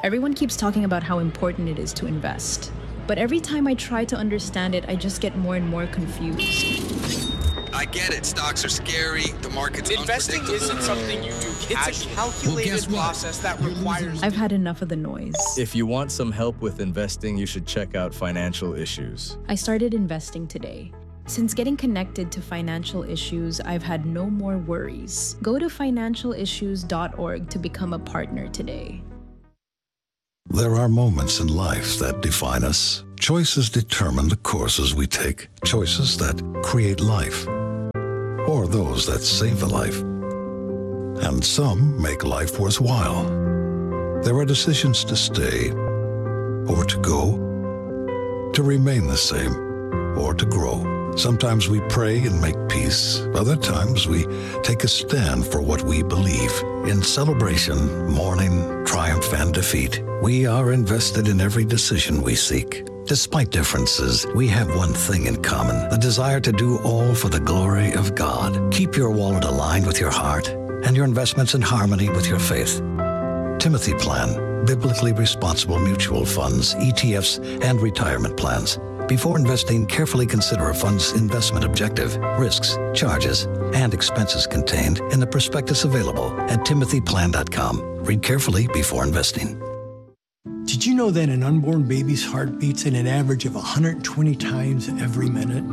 Everyone keeps talking about how important it is to invest. But every time I try to understand it, I just get more and more confused. I get it. Stocks are scary. The market's Investing isn't something you do casually. It's a calculated process that requires... I've had enough of the noise. If you want some help with investing, you should check out Financial Issues. I started investing today. Since getting connected to Financial Issues, I've had no more worries. Go to financialissues.org to become a partner today. There are moments in life that define us. Choices determine the courses we take. Choices that create life, or those that save a life. And some make life worthwhile. There are decisions to stay, or to go, to remain the same, or to grow. Sometimes we pray and make peace. Other times we take a stand for what we believe. In celebration, mourning, triumph, and defeat, we are invested in every decision we seek. Despite differences, we have one thing in common, the desire to do all for the glory of God. Keep your wallet aligned with your heart and your investments in harmony with your faith. Timothy Plan, biblically responsible mutual funds, ETFs, and retirement plans. Before investing, carefully consider a fund's investment objective, risks, charges, and expenses contained in the prospectus available at timothyplan.com. Read carefully before investing. Did you know that an unborn baby's heart beats at an average of 120 times every minute?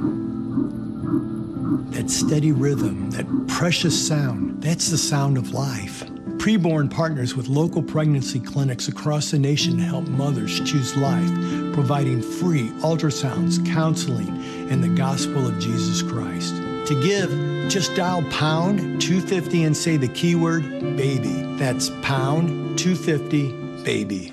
That steady rhythm, that precious sound, that's the sound of life. Preborn partners with local pregnancy clinics across the nation to help mothers choose life, providing free ultrasounds, counseling, and the gospel of Jesus Christ. To give, just dial pound 250 and say the keyword baby. That's pound 250 baby.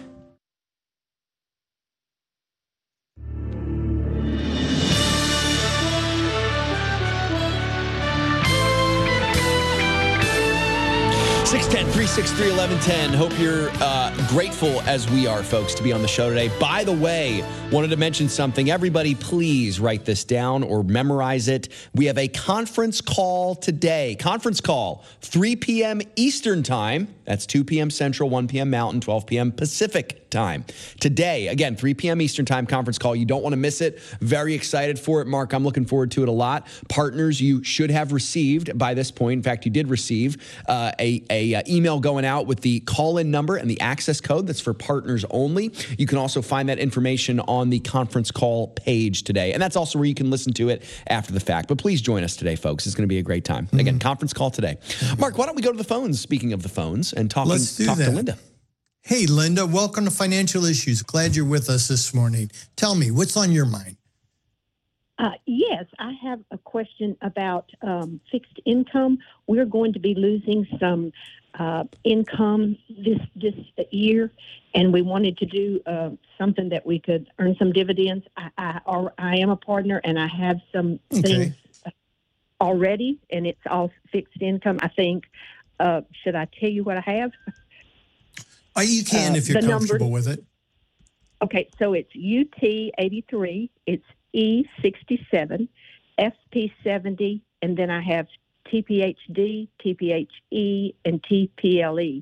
(610) 363-1110. Hope you're grateful as we are, folks, to be on the show today. By the way, wanted to mention something. Everybody, please write this down or memorize it. We have a conference call today. Conference call, 3 p.m. Eastern Time. That's 2 p.m. Central, 1 p.m. Mountain, 12 p.m. Pacific Time. Today, again, 3 p.m. Eastern Time conference call. You don't want to miss it. Very excited for it, Mark. I'm looking forward to it a lot. Partners, you should have received by this point. In fact, you did receive a email going out with the call-in number and the access code. That's for partners only. You can also find that information on the conference call page today. And that's also where you can listen to it after the fact. But please join us today, folks. It's going to be a great time. Again, conference call today. Mark, why don't we go to the phones, speaking of the phones, and talk to Linda. Hey, Linda, welcome to Financial Issues. Glad you're with us this morning. Tell me, what's on your mind? Yes, I have a question about fixed income. We're going to be losing some income this year, and we wanted to do something that we could earn some dividends. I am a partner, and I have some things already, and it's all fixed income, I think. Should I tell you what I have? You can if you're comfortable with it. Okay, so it's UT83, it's E67, FP70, and then I have TPHD, TPHE, and TPLE.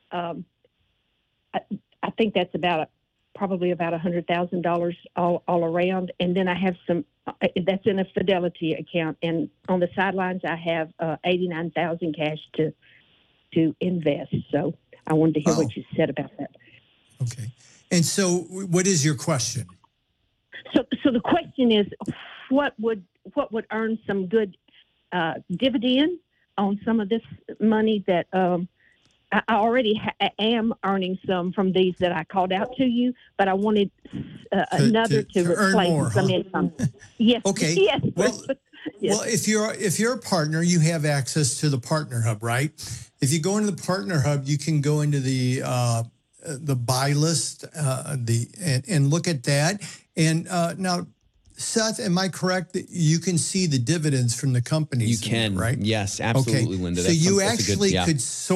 I think that's probably about $100,000 all around. And then I have some, that's in a Fidelity account. And on the sidelines, I have $89,000 cash to invest. So I wanted to hear what you said about that. Okay. And so what is your question? So the question is, what would earn some good dividend on some of this money that I already am earning some from these that I called out to you, but I wanted another to replace more, some income. Yes. Okay. Yes. Well, if you're a partner, you have access to the Partner Hub, right? If you go into the Partner Hub, you can go into the buy list and look at that. And now, Seth, am I correct that you can see the dividends from the companies? You can, right? Yes, absolutely, Linda. So you actually could sort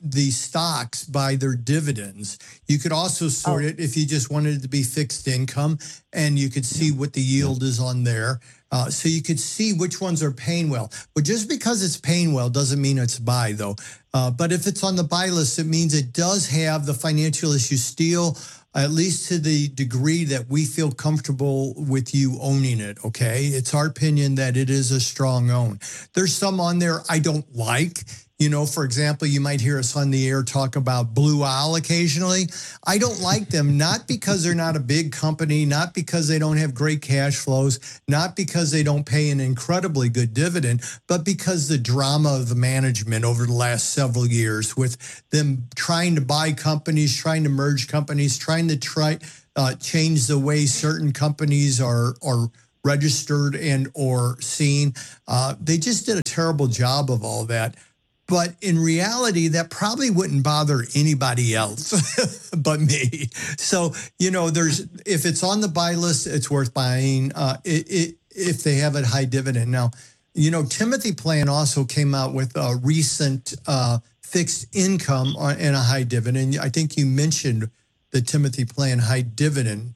the stocks by their dividends. You could also sort it if you just wanted it to be fixed income, and you could see what the yield is on there. So you could see which ones are paying well. But just because it's paying well doesn't mean it's buy, though. But if it's on the buy list, it means it does have the financial issue still, at least to the degree that we feel comfortable with you owning it, okay? It's our opinion that it is a strong own. There's some on there I don't like. You know, for example, you might hear us on the air talk about Blue Owl occasionally. I don't like them, not because they're not a big company, not because they don't have great cash flows, not because they don't pay an incredibly good dividend, but because the drama of the management over the last several years with them trying to buy companies, trying to merge companies, trying to change the way certain companies are registered and or seen. They just did a terrible job of all that. But in reality, that probably wouldn't bother anybody else but me. So, you know, if it's on the buy list, it's worth buying if they have a high dividend. Now, you know, Timothy Plan also came out with a recent fixed income and a high dividend. I think you mentioned the Timothy Plan high dividend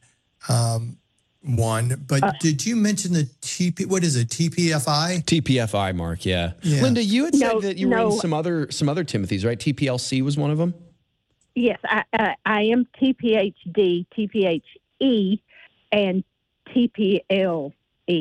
one, but did you mention the what is it, TPFI? TPFI, Mark, yeah. Linda, you had said that you were in some other Timothys, right? TPLC was one of them? Yes, I am TPHD, TPHE, and TPLE.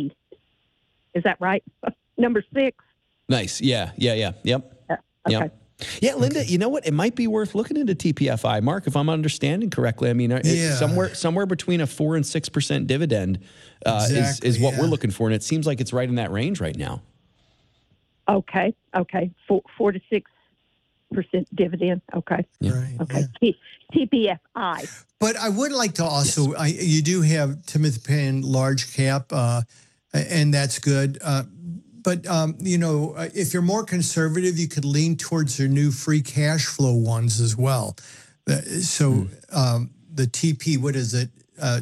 Is that right? Number 6? Nice, yep. Okay. Yep. Yeah, Linda, you know what? It might be worth looking into TPFI. Mark, if I'm understanding correctly, I mean, it's somewhere between a 4 and 6% dividend is what we're looking for, and it seems like it's right in that range right now. Okay, 4 to 6% dividend. Okay, right, TPFI. But I would like to also, you do have Timothy Pan large cap, and that's good. But, you know, if you're more conservative, you could lean towards your new free cash flow ones as well. So the TP, what is it?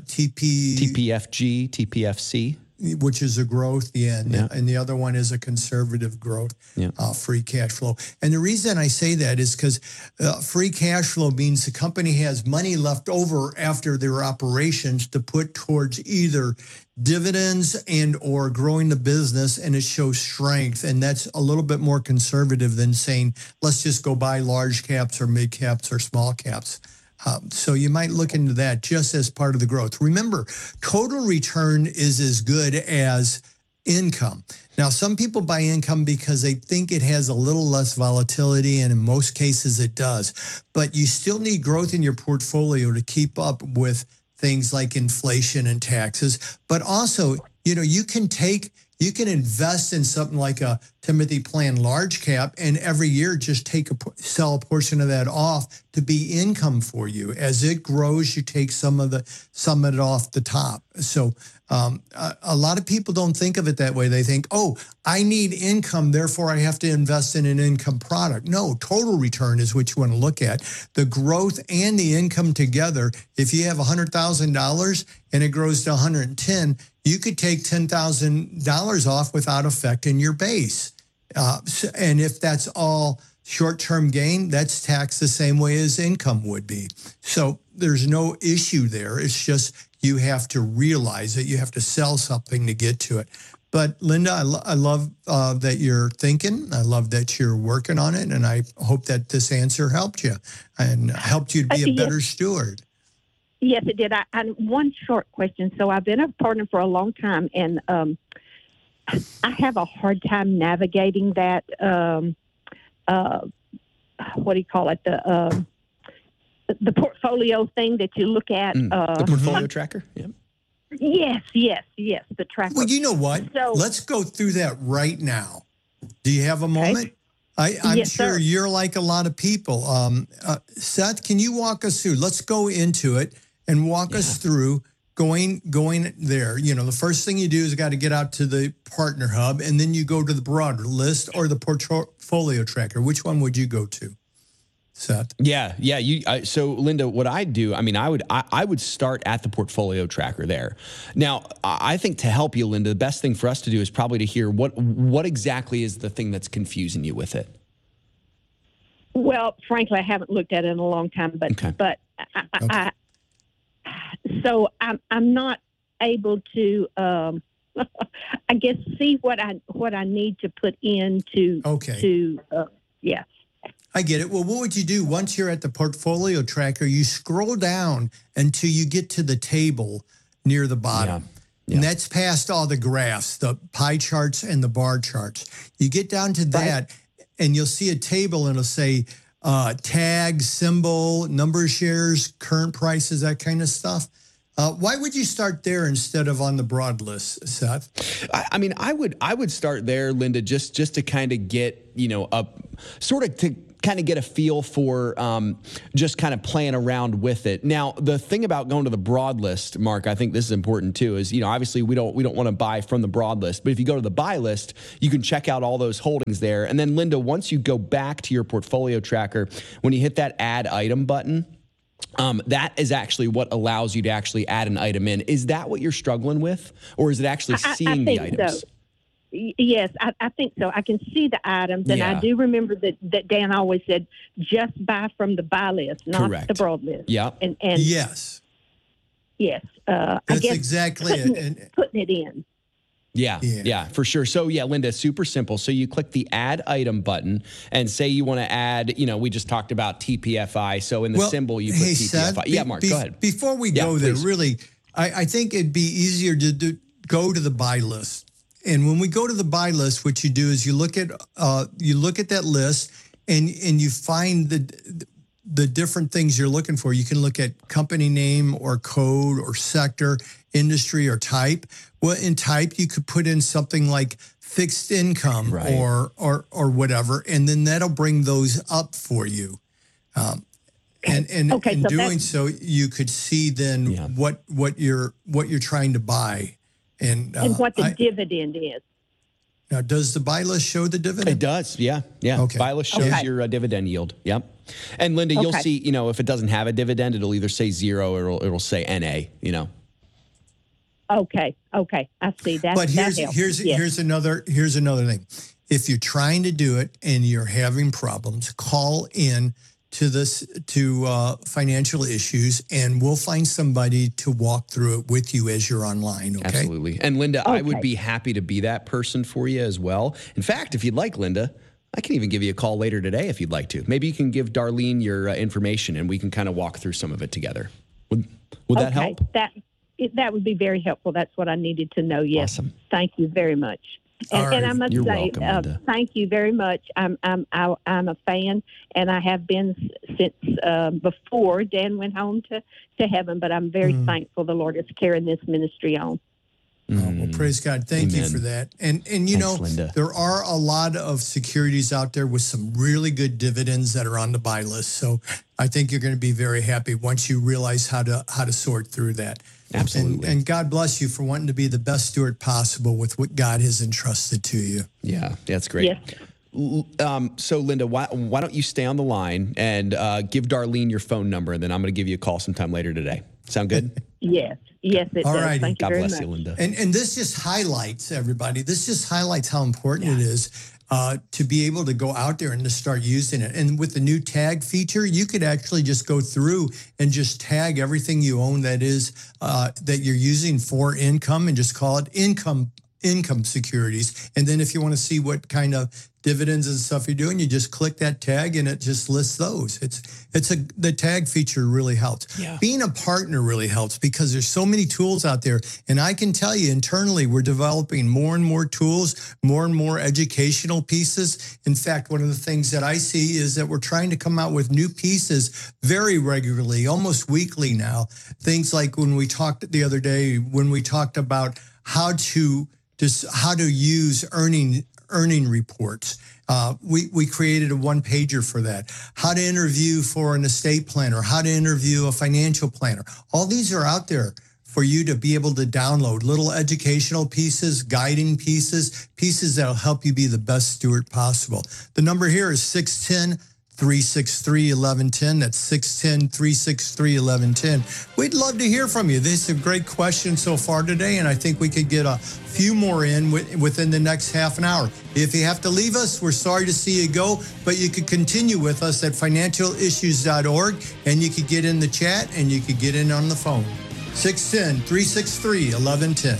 TPFG, TPFC. Which is a growth, and the other one is a conservative growth, free cash flow. And the reason I say that is because free cash flow means the company has money left over after their operations to put towards either dividends and or growing the business, and it shows strength. And that's a little bit more conservative than saying, let's just go buy large caps or mid caps or small caps. So you might look into that just as part of the growth. Remember, total return is as good as income. Now, some people buy income because they think it has a little less volatility, and in most cases it does. But you still need growth in your portfolio to keep up with things like inflation and taxes. But also, you know, you can invest in something like a Timothy Plan large cap, and every year just sell a portion of that off to be income for you. As it grows, you take some of it off the top. So a lot of people don't think of it that way. They think, oh, I need income, therefore I have to invest in an income product. No, total return is what you want to look at. The growth and the income together. If you have $100,000 and it grows to 110, you could take $10,000 off without affecting your base. And if that's all short-term gain, that's taxed the same way as income would be. So there's no issue there. It's just you have to realize that you have to sell something to get to it. But Linda, I love that you're thinking. I love that you're working on it. And I hope that this answer helped you and helped you to be a better steward. Yes, it did. One short question. So I've been a partner for a long time, and I have a hard time navigating that. What do you call it? The portfolio thing that you look at. The portfolio tracker? Yeah. Yes, the tracker. Well, you know what? So, let's go through that right now. Do you have a moment? I'm yes, sure sir. You're like a lot of people. Seth, can you walk us through? Let's go into it and walk us through going there. You know, the first thing you do is got to get out to the Partner Hub, and then you go to the broader list or the portfolio tracker. Which one would you go to, Seth? Yeah. So, Linda, what I'd do, I mean, I would start at the portfolio tracker there. Now, I think to help you, Linda, the best thing for us to do is probably to hear what exactly is the thing that's confusing you with it. Well, frankly, I haven't looked at it in a long time, but so I'm not able to, I guess, see what I need to put into. Okay. Yeah. I get it. Well, what would you do once you're at the portfolio tracker? You scroll down until you get to the table near the bottom. Yeah. And that's past all the graphs, the pie charts and the bar charts. You get down to that, and you'll see a table, and it'll say tag, symbol, number of shares, current prices, that kind of stuff. Why would you start there instead of on the broad list, Seth? I mean, I would start there, Linda, just to kind of get, get a feel for just kind of playing around with it. Now, the thing about going to the broad list, Mark, I think this is important too, is, obviously we don't want to buy from the broad list, but if you go to the buy list, you can check out all those holdings there. And then, Linda, once you go back to your portfolio tracker, when you hit that add item button, that is actually what allows you to actually add an item in. Is that what you're struggling with, or is it actually seeing the items? So. Yes, I think so. I can see the items, and I do remember that Dan always said, just buy from the buy list, not the broad list. Yeah. And yes. Yes. That's I guess exactly putting it in. Yeah, for sure. So, Linda, super simple. So you click the add item button and say you want to add, we just talked about TPFI. So in the symbol, you put TPFI. Seth, Mark, go ahead. Before we go there, really, I think it'd be easier to go to the buy list. And when we go to the buy list, what you do is you look at that list and you find the different things you're looking for. You can look at company name or code or sector, industry or type. Well, in type, you could put in something like fixed income or whatever, and then that'll bring those up for you. In doing so, you could see then what you're trying to buy. And what the dividend is. Now, does the buy list show the dividend? It does, yeah. Okay. Buy list shows your dividend yield. Yep. And Linda, you'll see, if it doesn't have a dividend, it'll either say 0 or it'll say NA. Okay. I see that. But here's another thing. If you're trying to do it and you're having problems, call in to Financial Issues, and we'll find somebody to walk through it with you as you're online, okay? Absolutely. And Linda, I would be happy to be that person for you as well. In fact, if you'd like, Linda, I can even give you a call later today if you'd like to. Maybe you can give Darlene your information, and we can kind of walk through some of it together. Would that help? That would be very helpful. That's what I needed to know, yes. Awesome. Thank you very much. And I must say, welcome, thank you very much. I'm a fan, and I have been since before Dan went home to heaven. But I'm very thankful the Lord is carrying this ministry on. Well, praise God. Thank you for that. And thanks, Linda. There are a lot of securities out there with some really good dividends that are on the buy list. So I think you're going to be very happy once you realize how to sort through that. Absolutely. And God bless you for wanting to be the best steward possible with what God has entrusted to you. Yeah, that's great. Yes. So, Linda, why don't you stay on the line and give Darlene your phone number, and then I'm going to give you a call sometime later today. Sound good? Yes, it does. Right. Thank you God very bless much. you, Linda. And this just highlights, everybody, how important it is to be able to go out there and to start using it. And with the new tag feature, you could actually just go through and just tag everything you own that you're using for income and just call it income securities. And then if you want to see what kind of dividends and stuff you're doing, you just click that tag and it just lists those. The tag feature really helps. Yeah. Being a partner really helps because there's so many tools out there. And I can tell you internally, we're developing more and more tools, more and more educational pieces. In fact, one of the things that I see is that we're trying to come out with new pieces very regularly, almost weekly now. Things like when we talked the other day, when we talked about how to use earning reports. We created a one-pager for that. How to interview for an estate planner, how to interview a financial planner. All these are out there for you to be able to download. Little educational pieces, guiding pieces that will help you be the best steward possible. The number here is 610-363-1110. That's 610-363-1110. We'd love to hear from you. This is a great question so far today, and I think we could get a few more in within the next half an hour. If you have to leave us, we're sorry to see you go, but you could continue with us at financialissues.org, and you could get in the chat, and you could get in on the phone. 610-363-1110.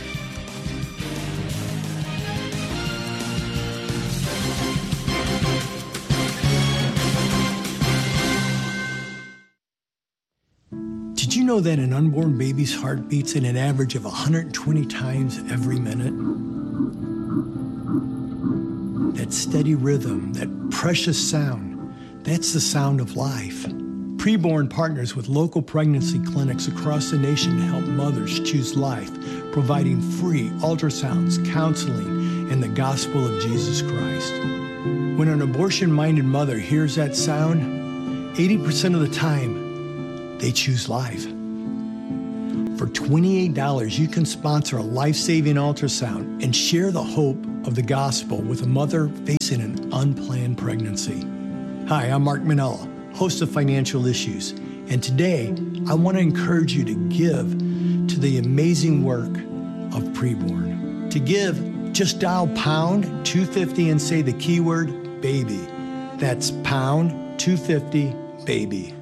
Did you know that an unborn baby's heart beats at an average of 120 times every minute? That steady rhythm, that precious sound, that's the sound of life. Preborn partners with local pregnancy clinics across the nation to help mothers choose life, providing free ultrasounds, counseling, and the gospel of Jesus Christ. When an abortion-minded mother hears that sound, 80% of the time, they choose life. For $28, you can sponsor a life-saving ultrasound and share the hope of the gospel with a mother facing an unplanned pregnancy. Hi, I'm Mark Manella, host of Financial Issues, and today I want to encourage you to give to the amazing work of Preborn. To give, just dial pound 250 and say the keyword baby. That's pound 250 baby.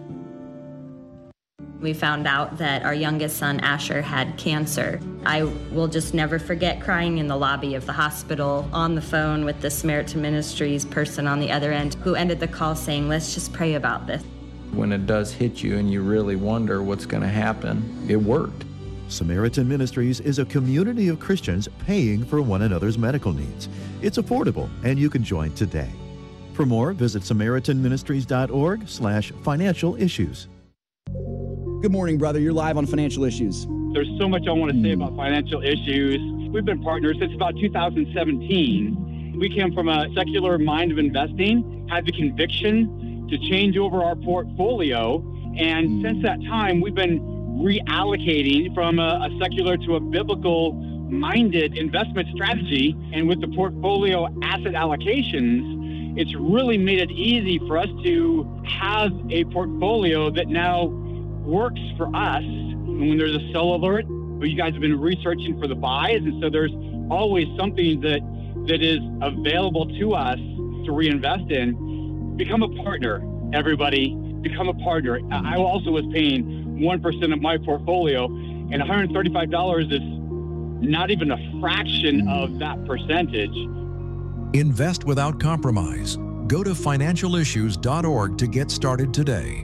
We found out that our youngest son, Asher, had cancer. I will just never forget crying in the lobby of the hospital, on the phone with the Samaritan Ministries person on the other end, who ended the call saying, let's just pray about this. When it does hit you and you really wonder what's going to happen, it worked. Samaritan Ministries is a community of Christians paying for one another's medical needs. It's affordable, and you can join today. For more, visit SamaritanMinistries.org/financial issues. Good morning, brother. You're live on Financial Issues. There's so much I want to say about Financial Issues. We've been partners since about 2017. We came from a secular mind of investing, had the conviction to change over our portfolio, and since that time, we've been reallocating from a secular to a biblical-minded investment strategy. And with the portfolio asset allocations, it's really made it easy for us to have a portfolio that now works for us. And when there's a sell alert, you guys have been researching for the buys, and so there's always something that is available to us to reinvest in. Become a partner, everybody. Become a partner. I also was paying 1% of my portfolio, and $135 is not even a fraction of that percentage. Invest without compromise. Go to financialissues.org to get started today.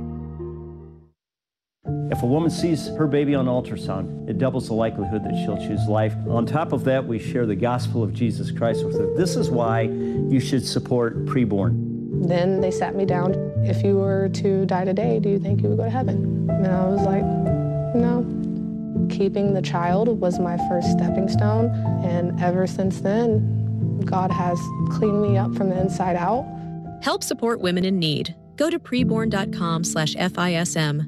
If a woman sees her baby on ultrasound, it doubles the likelihood that she'll choose life. On top of that, we share the gospel of Jesus Christ with her. This is why you should support Preborn. Then they sat me down. If you were to die today, do you think you would go to heaven? And I was like, no. Keeping the child was my first stepping stone. And ever since then, God has cleaned me up from the inside out. Help support women in need. Go to preborn.com/FISM.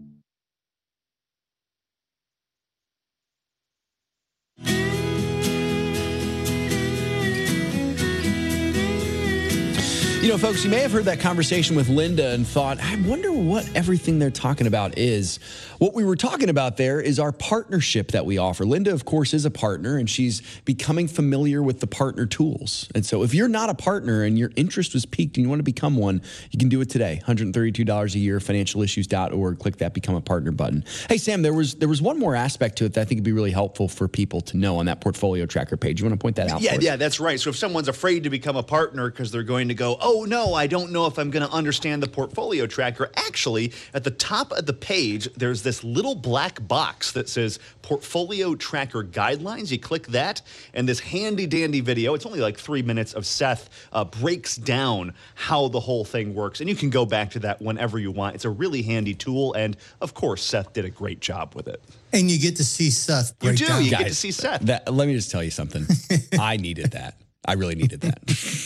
You know, folks, you may have heard that conversation with Linda and thought, I wonder what everything they're talking about is. What we were talking about there is our partnership that we offer. Linda, of course, is a partner, and she's becoming familiar with the partner tools. And so if you're not a partner and your interest was piqued and you want to become one, you can do it today. $132 a year, financialissues.org. Click that Become a Partner button. Hey, Sam, there was one more aspect to it that I think would be really helpful for people to know on that portfolio tracker page. You want to point that out for us? Yeah, that's right. So if someone's afraid to become a partner because they're going to go, oh, no, I don't know if I'm going to understand the portfolio tracker. Actually, at the top of the page, there's this little black box that says Portfolio Tracker Guidelines. You click that, and this handy-dandy video, it's only like 3 minutes, of Seth breaks down how the whole thing works. And you can go back to that whenever you want. It's a really handy tool, and of course, Seth did a great job with it. And you get to see Seth break down. You get to see Seth. Let me just tell you something. I needed that. I really needed that.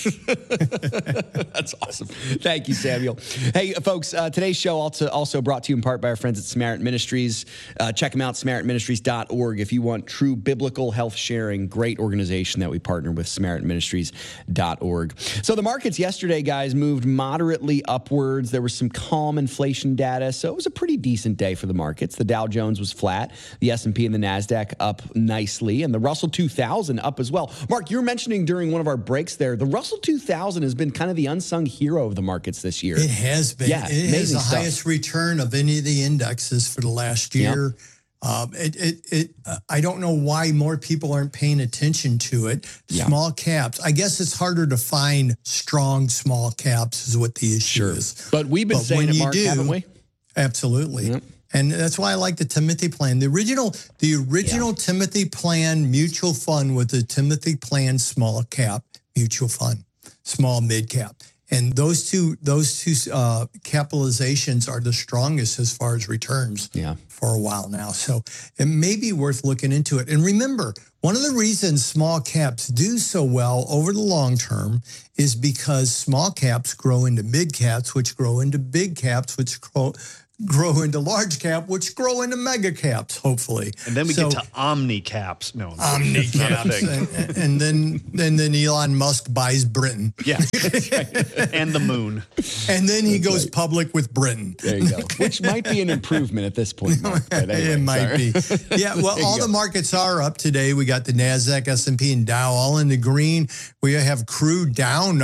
That's awesome. Thank you, Samuel. Hey, folks, today's show also brought to you in part by our friends at Samaritan Ministries. Check them out, SamaritanMinistries.org. If you want true biblical health sharing, great organization that we partner with, SamaritanMinistries.org. So the markets yesterday, guys, moved moderately upwards. There was some calm inflation data, so it was a pretty decent day for the markets. The Dow Jones was flat. The S&P and the NASDAQ up nicely, and the Russell 2000 up as well. Mark, you were mentioning during one of our breaks there, the Russell 2000 has been kind of the unsung hero of the markets this year. It has been. Yeah, it has the highest return of any of the indexes for the last year. Yep. I don't know why more people aren't paying attention to it. Small caps. I guess it's harder to find strong small caps is what the issue is. But we've been saying it, Mark, haven't we? Absolutely. Yep. And that's why I like the Timothy Plan. The original Timothy Plan mutual fund was the Timothy Plan small cap mutual fund, small mid cap. And those two capitalizations are the strongest as far as returns for a while now. So it may be worth looking into it. And remember, one of the reasons small caps do so well over the long term is because small caps grow into mid caps, which grow into big caps, which grow into large cap, which grow into mega caps, hopefully. And then we get to omni caps. No, omni caps. And then Elon Musk buys Britain. Yeah, right. And the moon. And then he goes public with Britain. There you go. Which might be an improvement at this point, Mark. But anyway, it might be. Yeah, well, all the markets are up today. We got the NASDAQ, S&P, and Dow all in the green. We have crude down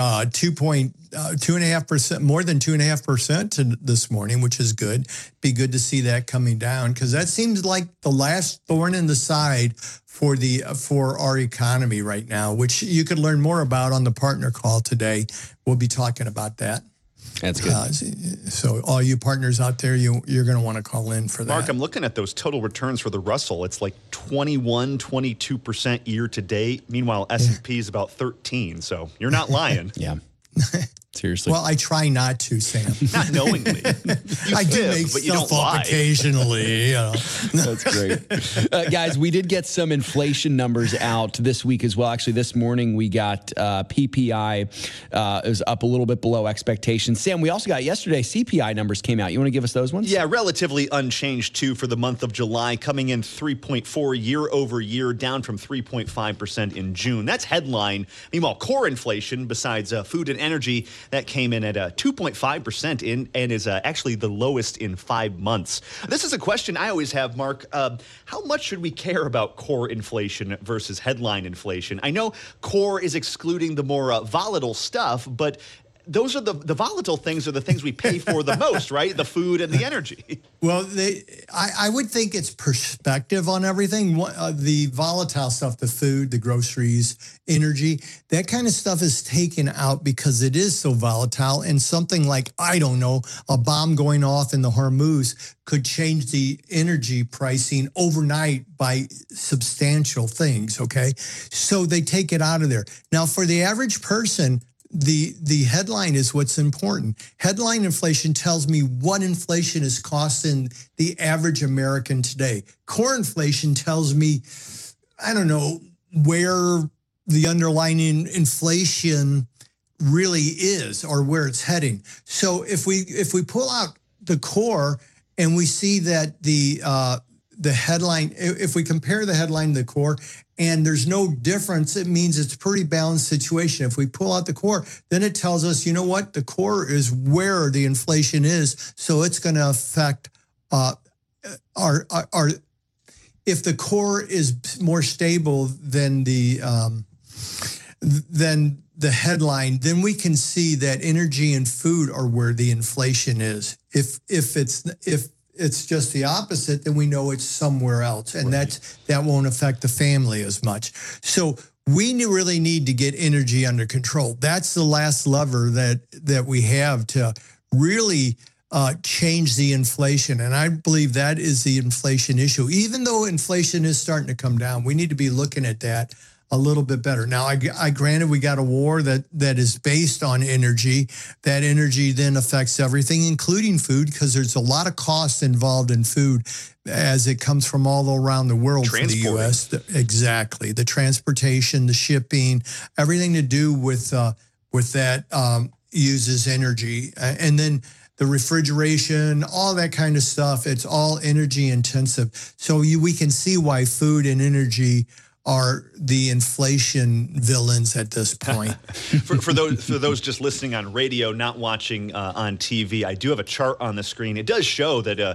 2.5%, more than 2.5% this morning, which is good. Be good to see that coming down because that seems like the last thorn in the side for our economy right now, which you could learn more about on the partner call today. We'll be talking about that. That's good. So all you partners out there, you're going to want to call in for that. Mark, I'm looking at those total returns for the Russell. It's like 22% year to date. Meanwhile, S&P is about 13. So you're not lying. Yeah. Seriously. Well, I try not to, Sam. Not knowingly. I do make stuff up occasionally. You know. That's great. Guys, we did get some inflation numbers out this week as well. Actually, this morning we got PPI. It was up a little bit below expectations. Sam, we also got yesterday CPI numbers came out. You want to give us those ones? Yeah, relatively unchanged, too, for the month of July, coming in 3.4 year over year, down from 3.5% in June. That's headline. Meanwhile, core inflation, besides food and energy, that came in at 2.5% and is actually the lowest in 5 months. This is a question I always have, Mark. How much should we care about core inflation versus headline inflation? I know core is excluding the more volatile stuff, but those are the volatile things are the things we pay for the most, right? The food and the energy. Well, I would think it's perspective on everything. The volatile stuff, the food, the groceries, energy, that kind of stuff is taken out because it is so volatile. And something like, I don't know, a bomb going off in the Hormuz could change the energy pricing overnight by substantial things, okay? So they take it out of there. Now, for the average person, the headline is what's important. Headline inflation tells me what inflation is costing the average American today. Core inflation tells me, I don't know, where the underlying inflation really is or where it's heading. So if we pull out the core and we see that the headline, if we compare the headline to the core and there's no difference, it means it's a pretty balanced situation. If we pull out the core, then it tells us, you know what, the core is where the inflation is. So it's going to affect our if the core is more stable than the headline, then we can see that energy and food are where the inflation is. If it's just the opposite, then we know it's somewhere else, and that won't affect the family as much. So we really need to get energy under control. That's the last lever that we have to really change the inflation, and I believe that is the inflation issue. Even though inflation is starting to come down, we need to be looking at that a little bit better. Now, I granted we got a war that is based on energy. That energy then affects everything, including food, because there's a lot of cost involved in food as it comes from all around the world for the U.S. Exactly. The transportation, the shipping, everything to do with that uses energy. And then the refrigeration, all that kind of stuff, it's all energy intensive. So we can see why food and energy are the inflation villains at this point. for those just listening on radio, not watching on TV, I do have a chart on the screen. It does show that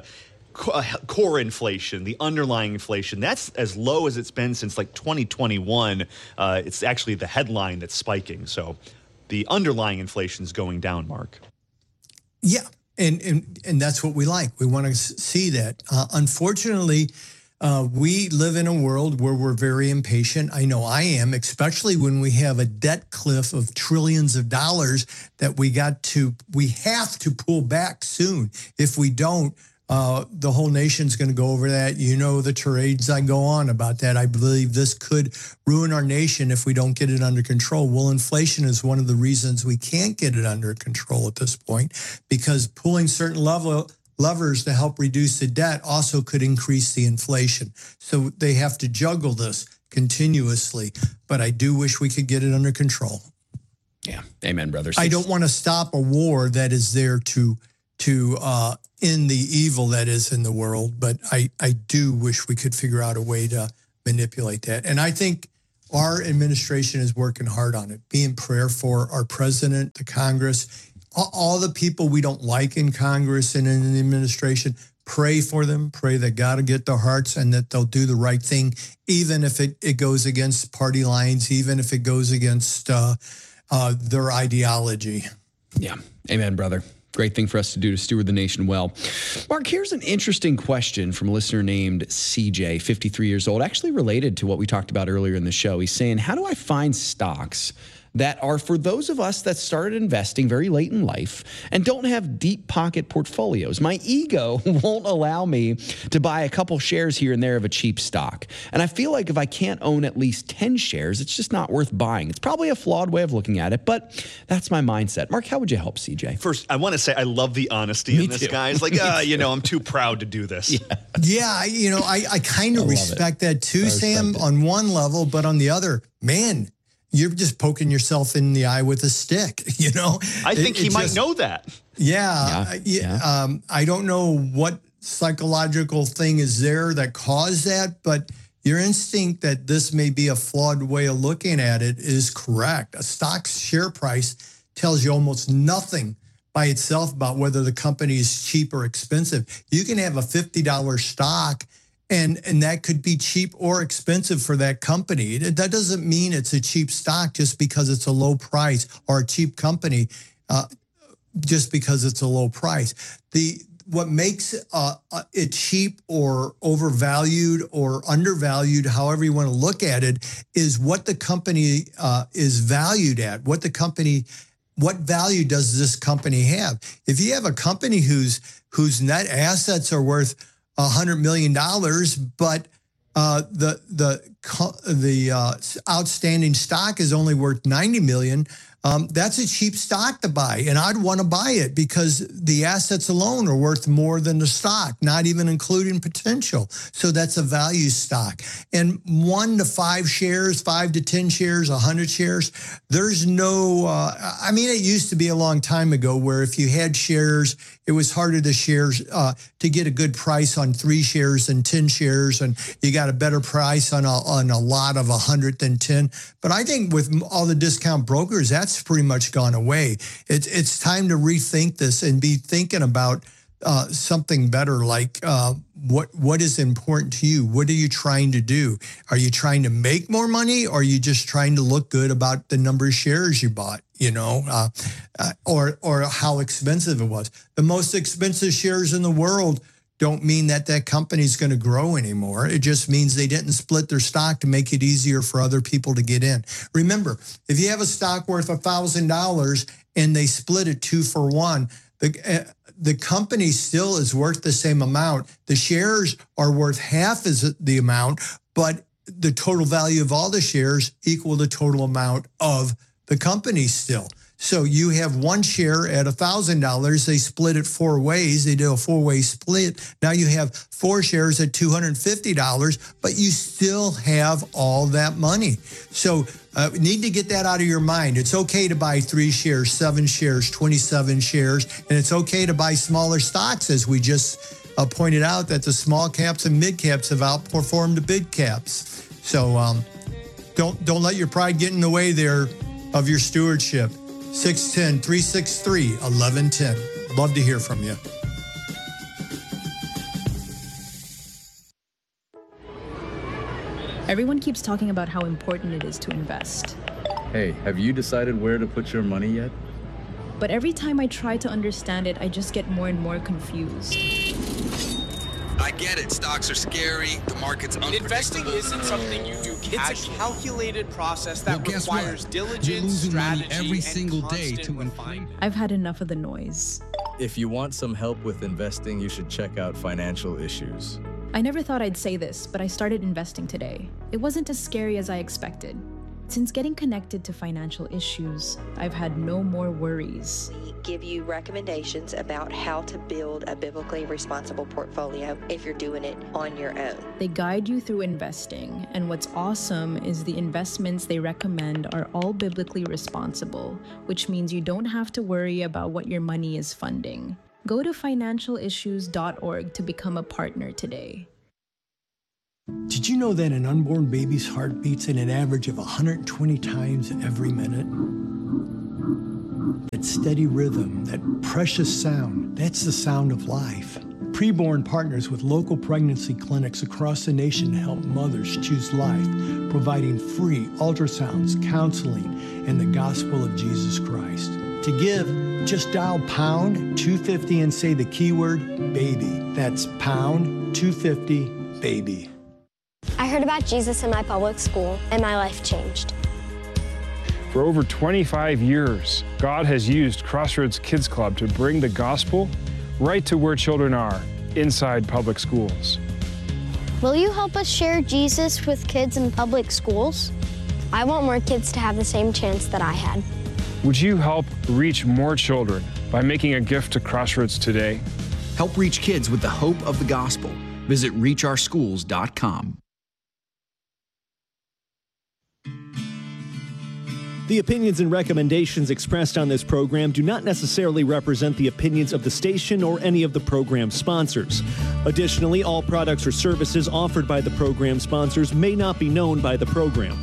core inflation, the underlying inflation, that's as low as it's been since like 2021. It's actually the headline that's spiking. So the underlying inflation is going down, Mark. Yeah, and that's what we like. We want to see that. Unfortunately, we live in a world where we're very impatient. I know I am, especially when we have a debt cliff of trillions of dollars that we have to pull back soon. If we don't, the whole nation's going to go over that. You know, the tirades I go on about that. I believe this could ruin our nation if we don't get it under control. Well, inflation is one of the reasons we can't get it under control at this point, because pulling certain levers to help reduce the debt also could increase the inflation. So they have to juggle this continuously. But I do wish we could get it under control. Yeah. Amen, brother. I don't want to stop a war that is there to end the evil that is in the world, but I do wish we could figure out a way to manipulate that. And I think our administration is working hard on it. Be in prayer for our president, the Congress, all the people we don't like in Congress and in the administration. Pray for them. Pray that God will get their hearts and that they'll do the right thing, even if it goes against party lines, even if it goes against their ideology. Yeah. Amen, brother. Great thing for us to do to steward the nation well. Mark, here's an interesting question from a listener named CJ, 53 years old, actually related to what we talked about earlier in the show. He's saying, how do I find stocks that are for those of us that started investing very late in life and don't have deep pocket portfolios? My ego won't allow me to buy a couple shares here and there of a cheap stock. And I feel like if I can't own at least 10 shares, it's just not worth buying. It's probably a flawed way of looking at it, but that's my mindset. Mark, how would you help CJ? First, I want to say I love the honesty in this, guys. Like, I'm too proud to do this. Yeah, I kind of respect that too, Sam, on one level, but on the other, man, you're just poking yourself in the eye with a stick, I think he might know that. Yeah. I don't know what psychological thing is there that caused that, but your instinct that this may be a flawed way of looking at it is correct. A stock's share price tells you almost nothing by itself about whether the company is cheap or expensive. You can have a $50 stock and that could be cheap or expensive for that company. That doesn't mean it's a cheap stock just because it's a low price, or a cheap company just because it's a low price. What makes it cheap or overvalued or undervalued, however you want to look at it, is what the company is valued at. What value does this company have? If you have a company whose net assets are worth $100 million, but the outstanding stock is only worth $90 million, that's a cheap stock to buy. And I'd want to buy it because the assets alone are worth more than the stock, not even including potential. So that's a value stock. And 1 to 5 shares, 5 to 10 shares, 100 shares, there's no, it used to be a long time ago where if you had shares, it was harder to get a good price on 3 shares than 10 shares, and you got a better price on a lot of 100 than 10. But I think with all the discount brokers, that's pretty much gone away. It's time to rethink this and be thinking about something better, like what is important to you? What are you trying to do? Are you trying to make more money, or are you just trying to look good about the number of shares you bought? Or how expensive it was. The most expensive shares in the world don't mean that company's going to grow anymore. It just means they didn't split their stock to make it easier for other people to get in. Remember, if you have a stock worth $1,000 and they split it 2 for 1, the company still is worth the same amount. The shares are worth half as the amount, but the total value of all the shares equal the total amount of the company still. So you have one share at $1,000. They split it 4 ways. They do a 4-way split. Now you have 4 shares at $250, but you still have all that money. So need to get that out of your mind. It's okay to buy 3 shares, 7 shares, 27 shares, and it's okay to buy smaller stocks, as we just pointed out that the small caps and mid caps have outperformed the big caps. So don't let your pride get in the way there of your stewardship. 610-363-1110. Love to hear from you. Everyone keeps talking about how important it is to invest. Hey, have you decided where to put your money yet? But every time I try to understand it, I just get more and more confused. I get it. Stocks are scary. The market's unpredictable. Investing isn't something you do casually. It's a calculated process that requires diligence, strategy, every single day to inflate. I've had enough of the noise. If you want some help with investing, you should check out Financial Issues. I never thought I'd say this, but I started investing today. It wasn't as scary as I expected. Since getting connected to Financial Issues, I've had no more worries. We give you recommendations about how to build a biblically responsible portfolio if you're doing it on your own. They guide you through investing, and what's awesome is the investments they recommend are all biblically responsible, which means you don't have to worry about what your money is funding. Go to financialissues.org to become a partner today. Did you know that an unborn baby's heart beats at an average of 120 times every minute? That steady rhythm, that precious sound, that's the sound of life. Preborn partners with local pregnancy clinics across the nation to help mothers choose life, providing free ultrasounds, counseling, and the gospel of Jesus Christ. To give, just dial pound 250 and say the keyword baby. That's pound 250 baby. I heard about Jesus in my public school, and my life changed. For over 25 years, God has used Crossroads Kids Club to bring the gospel right to where children are, inside public schools. Will you help us share Jesus with kids in public schools? I want more kids to have the same chance that I had. Would you help reach more children by making a gift to Crossroads today? Help reach kids with the hope of the gospel. Visit reachOurschools.com. The opinions and recommendations expressed on this program do not necessarily represent the opinions of the station or any of the program sponsors. Additionally, all products or services offered by the program sponsors may not be known by the program.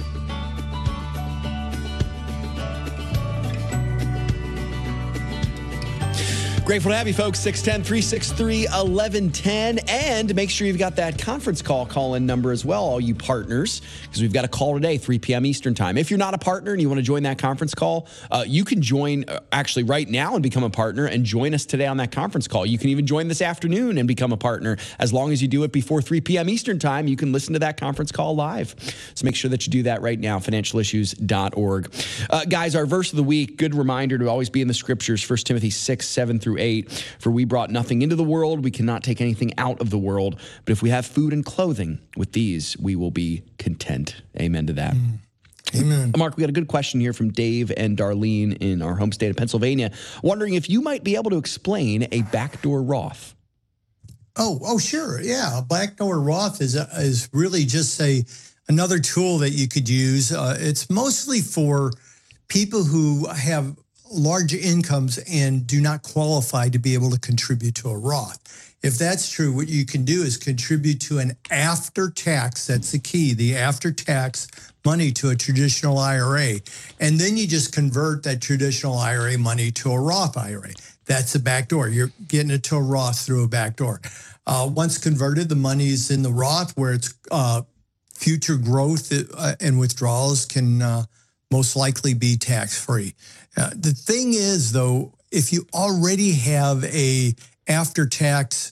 Grateful to have you, folks. 610-363-1110. And make sure you've got that conference call-in number as well, all you partners, because we've got a call today, 3 p.m. Eastern Time. If you're not a partner and you want to join that conference call, you can join actually right now and become a partner and join us today on that conference call. You can even join this afternoon and become a partner. As long as you do it before 3 p.m. Eastern Time, you can listen to that conference call live. So make sure that you do that right now, financialissues.org. Guys, our verse of the week, good reminder to always be in the scriptures, 1 Timothy 6:7-8. For we brought nothing into the world, we cannot take anything out of the world. But if we have food and clothing, with these we will be content. Amen to that. Amen. Mark, we got a good question here from Dave and Darlene in our home state of Pennsylvania, wondering if you might be able to explain a backdoor Roth. Oh, sure. Yeah. A backdoor Roth is really just another tool that you could use. It's mostly for people who have large incomes and do not qualify to be able to contribute to a Roth. If that's true, what you can do is contribute to an after-tax, that's the key, the after-tax money to a traditional IRA. And then you just convert that traditional IRA money to a Roth IRA. That's a backdoor. You're getting it to a Roth through a backdoor. Once converted, the money is in the Roth where it's future growth and withdrawals can most likely be tax-free. The thing is, though, if you already have a after-tax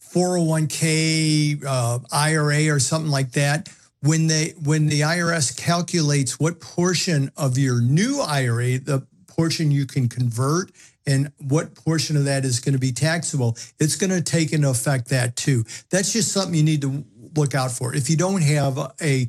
401k IRA or something like that, when the IRS calculates what portion of your new IRA, the portion you can convert, and what portion of that is going to be taxable, it's going to take into effect that too. That's just something you need to look out for. If you don't have a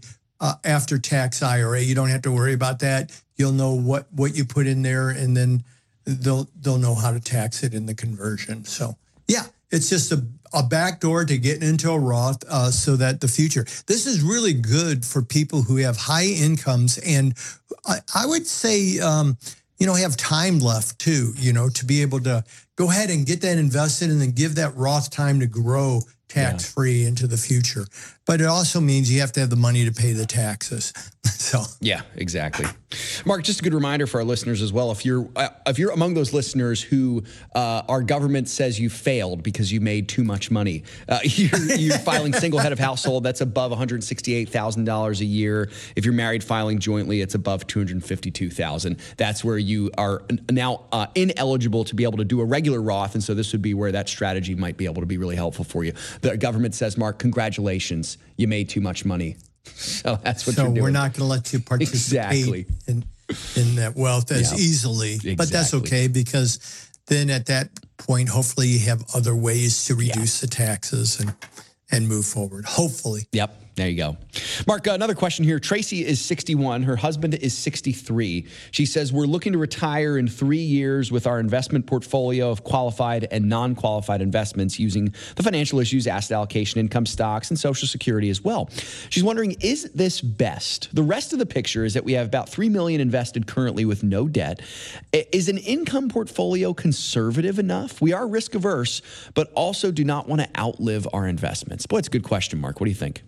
after-tax IRA. You don't have to worry about that. You'll know what you put in there, and then they'll know how to tax it in the conversion. So, yeah, it's just a backdoor to get into a Roth so that the future. This is really good for people who have high incomes, and I would say, have time left too, to be able to go ahead and get that invested and then give that Roth time to grow tax-free into the future. But it also means you have to have the money to pay the taxes. So yeah, exactly. Mark, just a good reminder for our listeners as well. If you're among those listeners who our government says you failed because you made too much money, you're filing single head of household, that's above $168,000 a year. If you're married filing jointly, it's above $252,000. That's where you are now ineligible to be able to do a regular Roth, and so this would be where that strategy might be able to be really helpful for you. The government says, Mark, congratulations, you made too much money. So that's what you're doing. So we're not going to let you participate in that wealth as easily. Exactly. But that's okay, because then at that point, hopefully you have other ways to reduce the taxes and move forward. Hopefully. Yep. There you go. Mark, another question here. Tracy is 61. Her husband is 63. She says, we're looking to retire in 3 years with our investment portfolio of qualified and non-qualified investments using the financial issues, asset allocation, income stocks, and Social Security as well. She's wondering, is this best? The rest of the picture is that we have about $3 million invested currently with no debt. Is an income portfolio conservative enough? We are risk averse, but also do not want to outlive our investments. Boy, it's a good question, Mark. What do you think?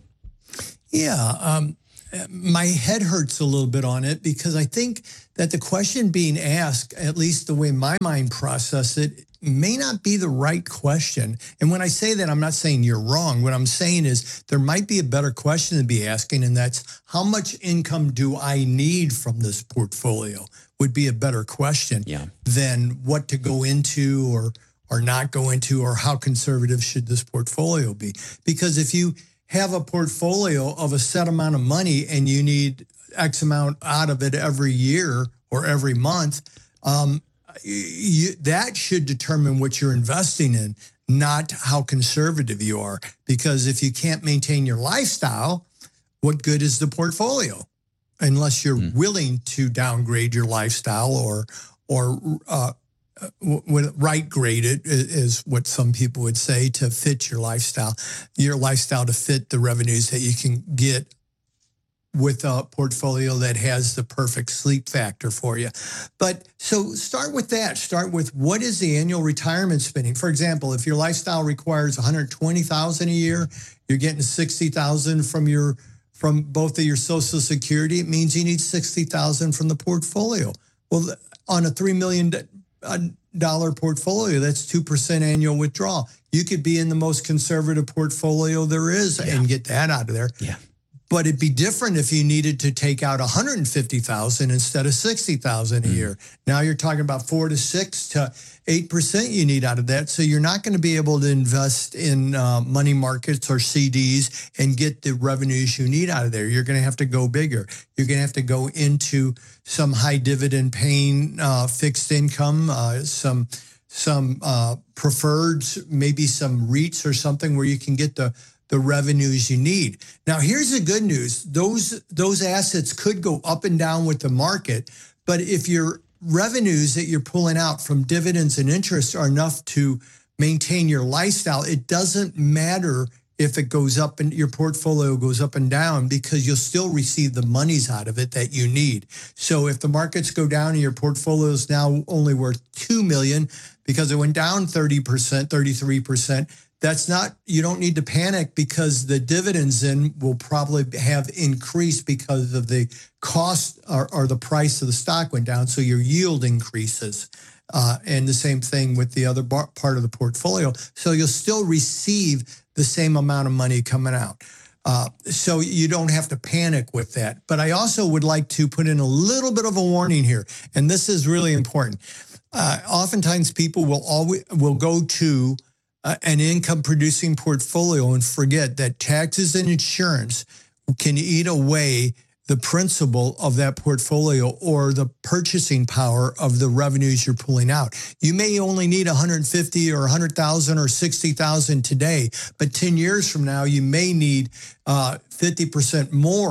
Yeah, my head hurts a little bit on it, because I think that the question being asked, at least the way my mind processes it, may not be the right question. And when I say that, I'm not saying you're wrong. What I'm saying is there might be a better question to be asking, and that's how much income do I need from this portfolio would be a better question than what to go into or not go into, or how conservative should this portfolio be. Because if you have a portfolio of a set amount of money and you need X amount out of it every year or every month, that should determine what you're investing in, not how conservative you are. Because if you can't maintain your lifestyle, what good is the portfolio? Unless you're willing to downgrade your lifestyle or right grade it, is what some people would say, to fit your lifestyle to fit the revenues that you can get with a portfolio that has the perfect sleep factor for you. But so start with that. Start with, what is the annual retirement spending? For example, if your lifestyle requires $120,000 a year, you're getting $60,000 from both of your Social Security. It means you need $60,000 from the portfolio. Well, on a $3 million portfolio, that's 2% annual withdrawal. You could be in the most conservative portfolio there is and get that out of there. Yeah. But it'd be different if you needed to take out $150,000 instead of $60,000 a year. Now you're talking about 4 to 6 to 8% you need out of that. So you're not going to be able to invest in money markets or CDs and get the revenues you need out of there. You're going to have to go bigger. You're going to have to go into some high dividend paying fixed income, some preferreds, maybe some REITs or something where you can get the revenues you need. Now, here's the good news. Those assets could go up and down with the market, but if your revenues that you're pulling out from dividends and interest are enough to maintain your lifestyle, it doesn't matter if it goes up and your portfolio goes up and down, because you'll still receive the monies out of it that you need. So if the markets go down and your portfolio is now only worth $2 million because it went down 30%, 33%, you don't need to panic, because the dividends then will probably have increased because of the cost or the price of the stock went down. So your yield increases. And the same thing with the other part of the portfolio. So you'll still receive the same amount of money coming out. So you don't have to panic with that. But I also would like to put in a little bit of a warning here. And this is really important. Oftentimes people will go to an income-producing portfolio and forget that taxes and insurance can eat away the principal of that portfolio or the purchasing power of the revenues you're pulling out. You may only need $150,000 or $100,000 or $60,000 today, but 10 years from now, you may need 50% more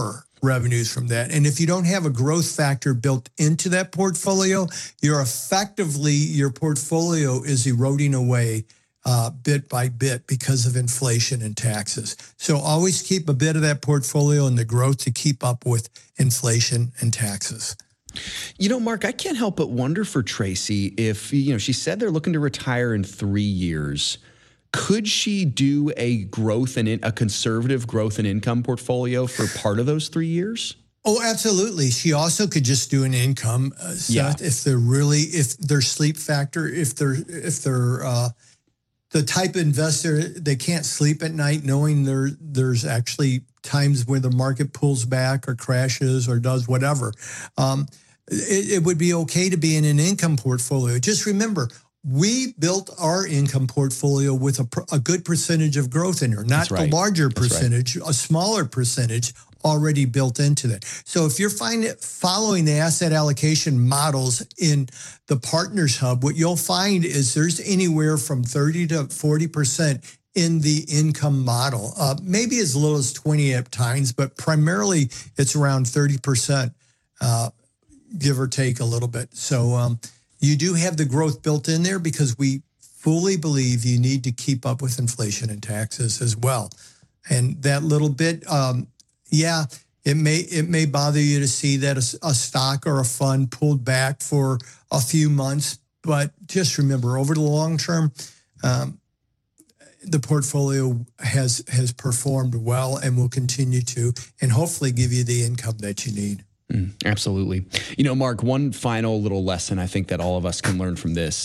revenues from that. And if you don't have a growth factor built into that portfolio, your portfolio is eroding away bit by bit because of inflation and taxes. So always keep a bit of that portfolio in the growth to keep up with inflation and taxes. You know, Mark, I can't help but wonder for Tracy if, she said they're looking to retire in 3 years. Could she do a conservative growth and income portfolio for part of those 3 years? Oh, absolutely. She also could just do an income set if their sleep factor, if they're the type of investor, they can't sleep at night knowing there's actually times where the market pulls back or crashes or does whatever. It would be okay to be in an income portfolio. Just remember, we built our income portfolio with a good percentage of growth in there, not the larger percentage, a smaller percentage already built into that. So if you're following the asset allocation models in the Partners Hub, what you'll find is there's anywhere from 30 to 40% in the income model, maybe as little as 20 at times, but primarily it's around 30%, give or take a little bit. So you do have the growth built in there because we fully believe you need to keep up with inflation and taxes as well. And that little bit, it may bother you to see that a stock or a fund pulled back for a few months, but just remember, over the long term, the portfolio has performed well and will continue to, and hopefully give you the income that you need. Absolutely. Mark, one final little lesson I think that all of us can learn from this